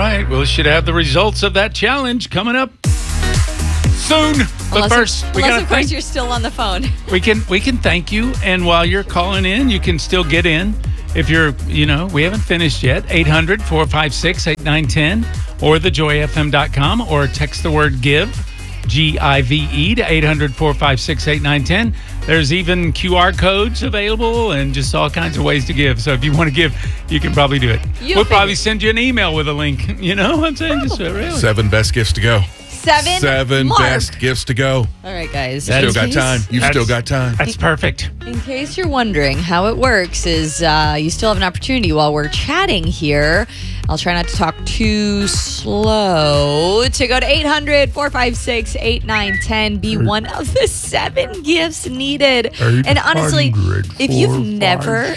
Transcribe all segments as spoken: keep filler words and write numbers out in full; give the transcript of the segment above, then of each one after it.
right. Well, we should have the results of that challenge coming up soon. But Unless, first, of, we unless gotta of course thank, you're still on the phone. we can we can thank you, and while you're calling in, you can still get in. If you're, you know, we haven't finished yet. eight hundred, four five six, eight nine one zero or the joy f m dot com, or text the word GIVE, G I V E, to eight hundred, four five six, eight nine one zero. There's even Q R codes available and just all kinds of ways to give. So if you want to give, you can probably do it. You'll we'll probably figure- send you an email with a link. You know what I'm saying? Just, uh, really. Seven best gifts to go. Seven. Seven Mark. best gifts to go. All right, guys. You In still got case- time. You've That's- still got time. That's perfect. In case you're wondering how it works, is uh, you still have an opportunity while we're chatting here. I'll try not to talk too slow to go to eight hundred, four five six, eight nine one zero. Be one of the seven gifts needed. And honestly, if you've never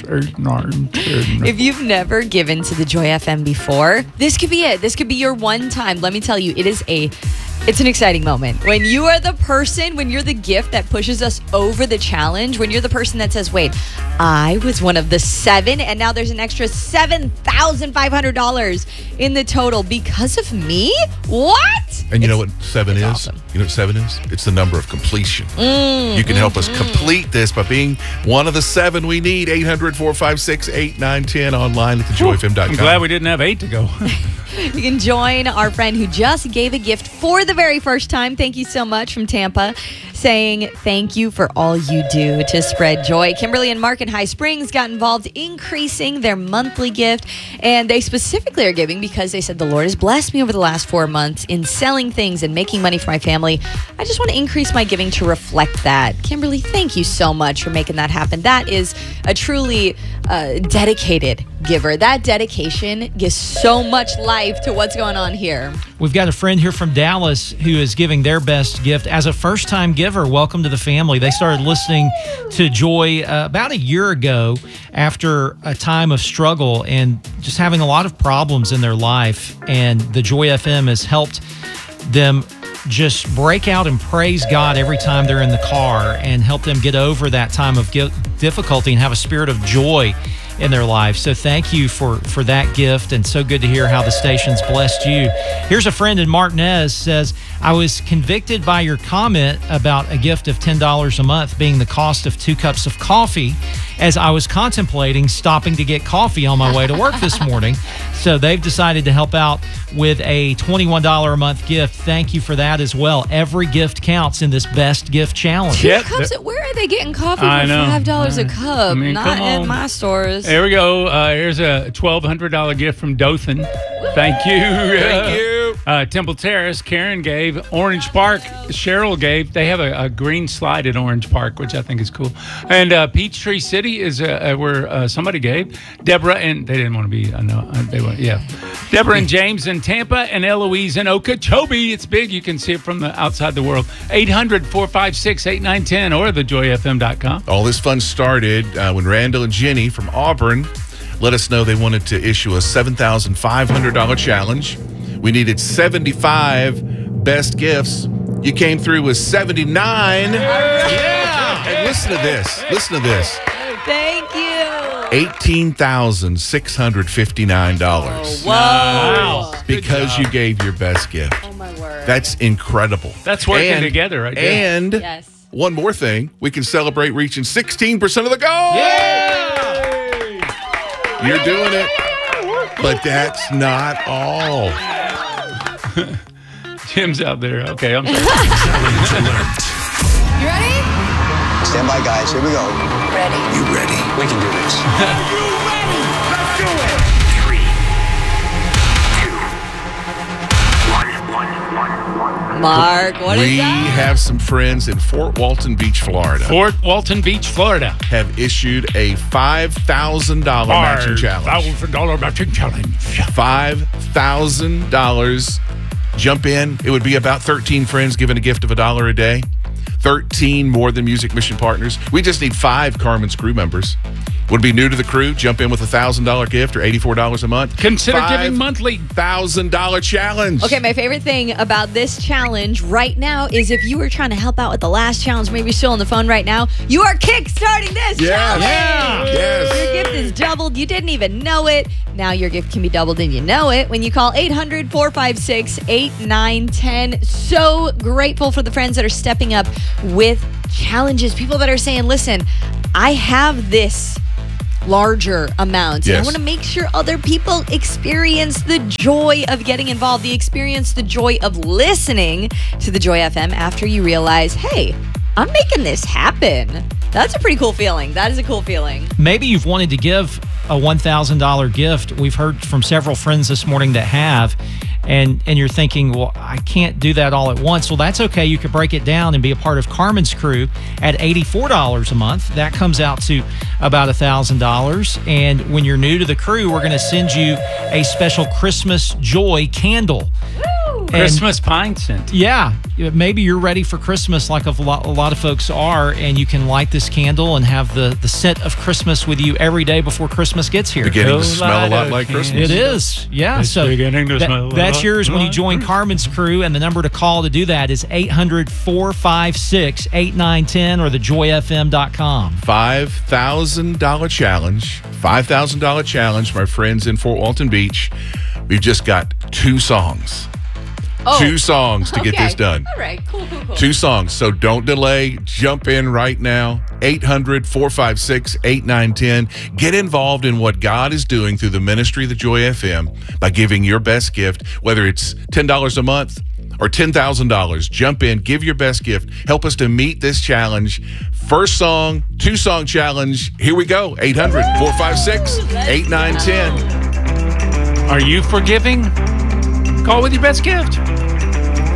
if you've never given to the Joy F M before, this could be it. This could be your one time. Let me tell you, it is a It's an exciting moment. When you are the person, when you're the gift that pushes us over the challenge, when you're the person that says, wait, I was one of the seven, and now there's an extra seven thousand five hundred dollars in the total because of me? What? And you know what seven is? awesome. You know what seven is? It's the number of completion. You can help us complete this by being one of the seven we need. eight hundred, four five six, eight nine one zero online at the joy f m dot com. I'm glad we didn't have eight to go. You can join our friend who just gave a gift for the very first time. Thank you so much from Tampa, saying thank you for all you do to spread joy. Kimberly and Mark in High Springs got involved, increasing their monthly gift. And they specifically are giving because they said, the Lord has blessed me over the last four months in selling things and making money for my family. I just want to increase my giving to reflect that. Kimberly, thank you so much for making that happen. That is a truly uh, dedicated giver. That dedication gives so much life to what's going on here. We've got a friend here from Dallas who is giving their best gift as a first-time giver. Welcome to the family. They started listening to Joy uh, about a year ago after a time of struggle and just having a lot of problems in their life. And the Joy F M has helped them just break out and praise God every time they're in the car and help them get over that time of gi- difficulty and have a spirit of joy in their life. So thank you for, for that gift, and so good to hear how the station's blessed you. Here's a friend in Martinez says, I was convicted by your comment about a gift of ten dollars a month being the cost of two cups of coffee as I was contemplating stopping to get coffee on my way to work this morning. So they've decided to help out with a twenty-one dollars a month gift. Thank you for that as well. Every gift counts in this best gift challenge. Two Yep. cups. Of, where are they getting coffee I for know. five dollars a I- cup? I mean, Not come at on. my stores. There we go. Uh, here's a twelve hundred dollars gift from Dothan. Thank you. Thank you. Uh, Temple Terrace, Karen gave. Orange Park, Cheryl gave. They have a, a green slide at Orange Park, which I think is cool. And uh, Peachtree City is uh, uh, where uh, somebody gave. Deborah and they didn't want to be. I know uh, they want. Yeah. Deborah and James in Tampa, and Eloise in Okeechobee. It's big. You can see it from the outside the world. eight hundred, four five six, eight nine one zero or the joy f m dot com. All this fun started uh, when Randall and Jenny from Auburn let us know they wanted to issue a seven thousand five hundred dollars challenge. We needed seventy-five best gifts. You came through with seventy-nine. Yeah. And listen to this. Listen to this. Thank you. eighteen thousand six hundred fifty-nine dollars. Whoa. Wow. Because you gave your best gift. Oh, my word. That's incredible. That's working And- together right there. And Yes. one more thing, we can celebrate reaching sixteen percent of the goal. You're doing it. But that's not all. Jim's out there. Okay, I'm sorry. You ready? Stand by, guys. Here we go. Ready. You ready? We can do this. Let's do it. Three, two, one, one, one, one. Mark, what is we that? have some friends in Fort Walton Beach, Florida, Fort Walton Beach, Florida. have issued a five thousand dollars matching challenge. thousand dollars matching challenge. five thousand dollars. Jump in. It would be about thirteen friends giving a gift of a dollar a day. thirteen more than Music Mission Partners. We just need five Carmen's crew members. Would be new to the crew, jump in with a one thousand dollars gift or eighty-four dollars a month. Consider giving monthly. one thousand dollars challenge. Okay, my favorite thing about this challenge right now is if you were trying to help out with the last challenge, maybe you're still on the phone right now, you are kickstarting this Yes. challenge. Yeah. Yes. Your gift is doubled. You didn't even know it. Now your gift can be doubled and you know it when you call eight hundred, four five six, eight nine one zero. So grateful for the friends that are stepping up with challenges. People that are saying, listen, I have this larger amount. Yes. I want to make sure other people experience the joy of getting involved, the experience the joy of listening to the Joy F M after you realize, hey, I'm making this happen. That's a pretty cool feeling. That is a cool feeling. Maybe you've wanted to give a one thousand dollars gift. We've heard from several friends this morning that have, and and you're thinking, well, I can't do that all at once. Well, that's okay. You could break it down and be a part of Carmen's crew at eighty-four dollars a month. That comes out to about one thousand dollars. And when you're new to the crew, we're going to send you a special Christmas Joy candle. And Christmas pine scent. yeah, maybe you're ready for Christmas like a lot, a lot of folks are, and you can light this candle and have the, the scent of Christmas with you every day before Christmas gets here. Beginning Go to smell a light lot a like candle. Christmas. It is, yeah. It's so beginning to that- smell a that's lot yours when you like join Christmas. Carmen's crew, and the number to call to do that is eight hundred, four five six, eight nine one zero or the joy f m dot com. five thousand dollars challenge. five thousand dollars challenge, my friends in Fort Walton Beach. We've just got two songs. Oh. Two songs to get Okay. this done. All right, cool, cool, cool. Two songs. So don't delay. Jump in right now. eight hundred, four five six, eight nine one zero. Get involved in what God is doing through the ministry of the Joy F M by giving your best gift, whether it's ten dollars a month or ten thousand dollars. Jump in, give your best gift. Help us to meet this challenge. First song, two song challenge. Here we go. eight hundred, four five six, eight nine one zero. Are you forgiving? Call with your best gift.